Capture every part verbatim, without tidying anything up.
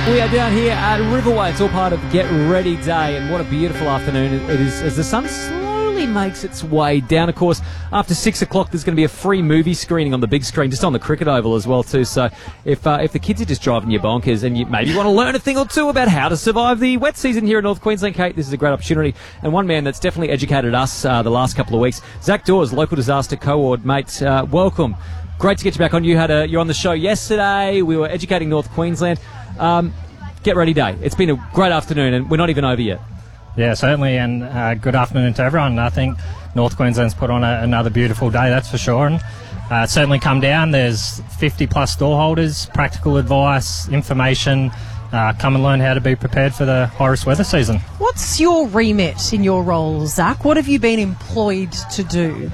We are down here at Riverway. It's all part of Get Ready Day, and what a beautiful afternoon it is as the sun slowly makes its way down. Of course, after six o'clock, there's going to be a free movie screening on the big screen, just on the cricket oval as well too. So if uh, if the kids are just driving you bonkers and you maybe want to learn a thing or two about how to survive the wet season here in North Queensland, Kate, this is a great opportunity. And one man that's definitely educated us uh, the last couple of weeks, Zach Dawes, local disaster co-ord, mate. Uh, welcome. Great to get you back on. You had a, you're on the show yesterday. We were educating North Queensland. Um, Get Ready Day. It's been a great afternoon, and we're not even over yet. Yeah, certainly, and uh, good afternoon to everyone. I think North Queensland's put on a, another beautiful day, that's for sure. And uh, certainly come down. There's fifty plus stall holders, practical advice, information. Uh, come and learn how to be prepared for the high-risk weather season. What's your remit in your role, Zach? What have you been employed to do?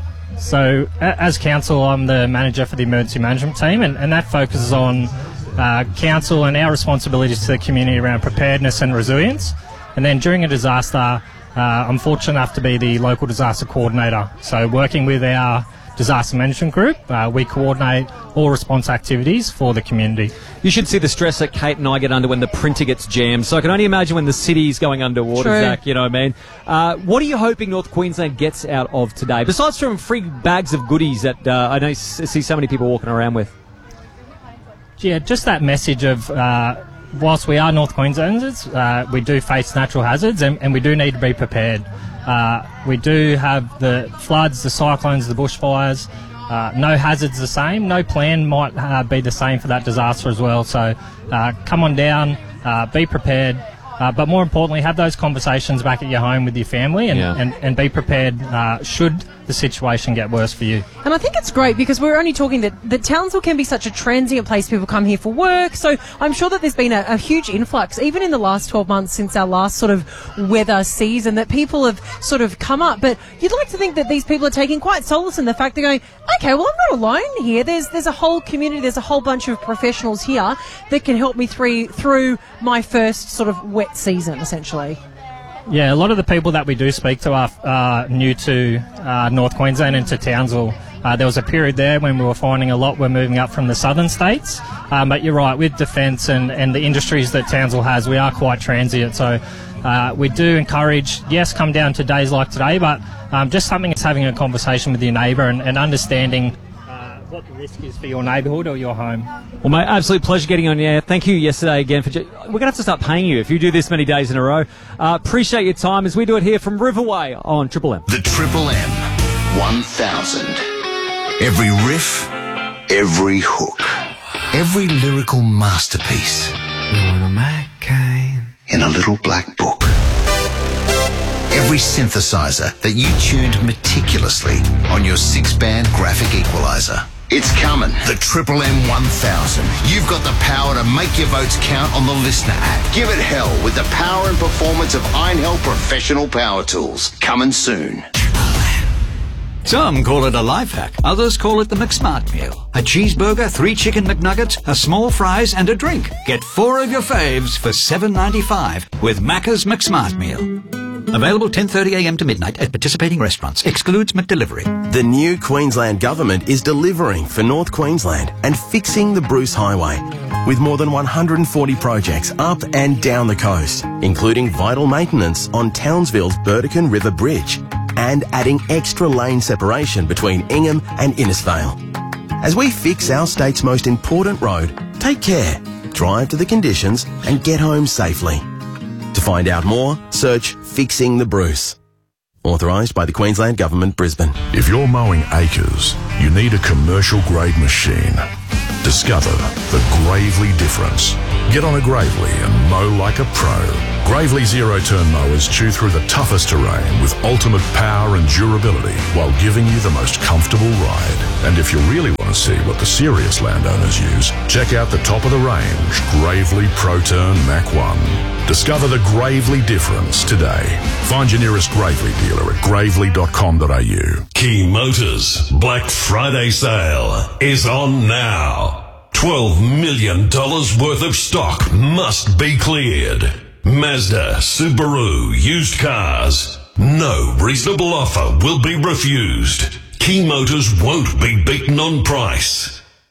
So, a- as council, I'm the manager for the emergency management team, and, and that focuses on uh, council and our responsibilities to the community around preparedness and resilience. And then during a disaster, uh, I'm fortunate enough to be the local disaster coordinator. So working with our disaster management group, uh, we coordinate all response activities for the community. You should see the stress that Kate and I get under when the printer gets jammed. So I can only imagine when the city's going underwater, True. Zach, you know what I mean? Uh, what are you hoping North Queensland gets out of today? Besides from free bags of goodies that uh, I know you see so many people walking around with. Yeah, just that message of... Uh, Whilst we are North Queenslanders, uh, we do face natural hazards and, and we do need to be prepared. Uh, we do have the floods, the cyclones, the bushfires. Uh, no hazards the same. No plan might uh, be the same for that disaster as well. So uh, come on down, uh, be prepared. Uh, but more importantly, have those conversations back at your home with your family and, Yeah. and, and be prepared uh, should the situation get worse for you. And I think it's great because we're only talking that, that Townsville can be such a transient place. People come here for work. So I'm sure that there's been a, a huge influx, even in the last twelve months since our last sort of weather season, that people have sort of come up. But you'd like to think that these people are taking quite solace in the fact they're going, okay, well, I'm not alone here. There's there's a whole community, there's a whole bunch of professionals here that can help me through, through my first sort of wet season, essentially. Yeah, a lot of the people that we do speak to are uh, new to uh, North Queensland and to Townsville. Uh, there was a period there when we were finding a lot were moving up from the southern states. Um, but you're right, with defence and, and the industries that Townsville has, we are quite transient. So uh, we do encourage, yes, come down to days like today, but um, just something that's having a conversation with your neighbour and, and understanding uh, what the risk is for your neighbourhood or your home. Well, mate, absolute pleasure getting on. Yeah, thank you yesterday again. For ju- We're going to have to start paying you if you do this many days in a row. Uh, appreciate your time as we do it here from Riverway on Triple M. The Triple M one thousand. Every riff, every hook, every lyrical masterpiece in a little black book. Every synthesizer that you tuned meticulously on your six-band graphic equalizer. It's coming. The Triple M one thousand. You've got the power to make your votes count on the Listener app. Give it hell with the power and performance of Einhell Professional Power Tools. Coming soon. Some call it a life hack. Others call it the McSmart meal. A cheeseburger, three chicken McNuggets, a small fries and a drink. Get four of your faves for seven ninety-five with Macca's McSmart meal. Available ten thirty a m to midnight at participating restaurants. Excludes McDelivery. The new Queensland Government is delivering for North Queensland and fixing the Bruce Highway with more than one hundred forty projects up and down the coast, including vital maintenance on Townsville's Burdekin River Bridge and adding extra lane separation between Ingham and Innisfail. As we fix our state's most important road, take care, drive to the conditions and get home safely. To find out more, search Fixing the Bruce. Authorised by the Queensland Government, Brisbane. If you're mowing acres, you need a commercial grade machine. Discover the Gravely difference. Get on a Gravely and mow like a pro. Gravely zero-turn mowers chew through the toughest terrain with ultimate power and durability while giving you the most comfortable ride. And if you really want to see what the serious landowners use, check out the top of the range Gravely ProTurn Mach one. Discover the Gravely difference today. Find your nearest Gravely dealer at gravely dot com dot a u. Key Motors Black Friday sale is on now. twelve million dollars worth of stock must be cleared. Mazda, Subaru, used cars. No reasonable offer will be refused. Key Motors won't be beaten on price.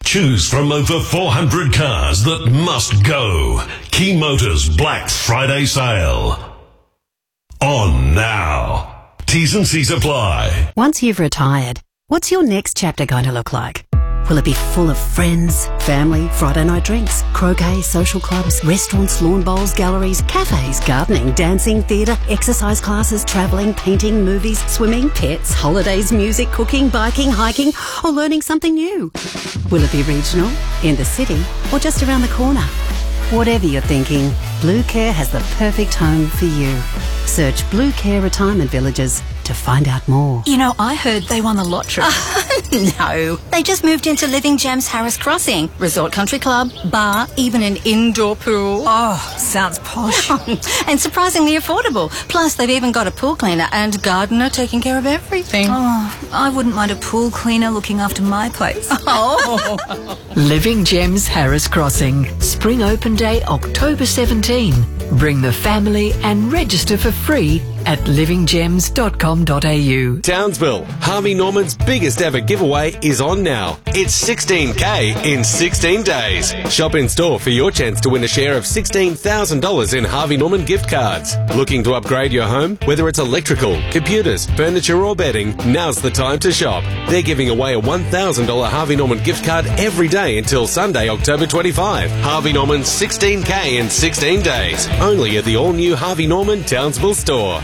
Choose from over four hundred cars that must go. Key Motors Black Friday sale. On now. T's and C's apply. Once you've retired, what's your next chapter going to look like? Will it be full of friends, family, Friday night drinks, croquet, social clubs, restaurants, lawn bowls, galleries, cafes, gardening, dancing, theatre, exercise classes, travelling, painting, movies, swimming, pets, holidays, music, cooking, biking, hiking, or learning something new? Will it be regional, in the city, or just around the corner? Whatever you're thinking, Blue Care has the perfect home for you. Search Blue Care Retirement Villages to find out more. You know, I heard they won the lottery. No, they just moved into Living Gems Harris Crossing. Resort country club, bar, even an indoor pool. Oh, sounds posh. And surprisingly affordable. Plus, they've even got a pool cleaner and gardener taking care of everything. Oh, I wouldn't mind a pool cleaner looking after my place. Oh. Living Gems Harris Crossing. Spring open day October seventeenth. Bring the family and register for free at living gems dot com dot a u. Townsville, Harvey Norman's biggest ever giveaway is on now. It's sixteen K in sixteen days. Shop in store for your chance to win a share of sixteen thousand dollars in Harvey Norman gift cards. Looking to upgrade your home? Whether it's electrical, computers, furniture or bedding, now's the time to shop. They're giving away a one thousand dollars Harvey Norman gift card every day until Sunday, October twenty-fifth. Harvey Norman's sixteen K in sixteen days. Only at the all-new Harvey Norman Townsville store.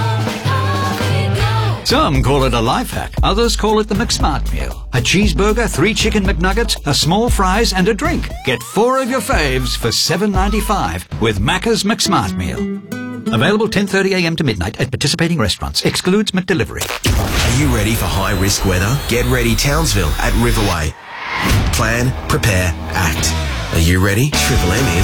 Some call it a life hack. Others call it the McSmart meal. A cheeseburger, three chicken McNuggets, a small fries and a drink. Get four of your faves for seven ninety-five with Macca's McSmart meal. Available ten thirty a m to midnight at participating restaurants. Excludes McDelivery. Are you ready for high-risk weather? Get ready Townsville at Riverway. Plan, prepare, act. Are you ready? Triple M is.